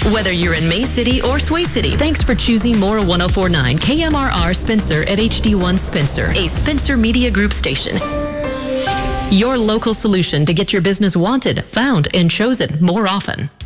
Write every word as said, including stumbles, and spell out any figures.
Whether you're in May City or Sway City, thanks for choosing Mora one oh four point nine K M R R Spencer at H D one Spencer, a Spencer Media Group station. Your local solution to get your business wanted, found, and chosen more often.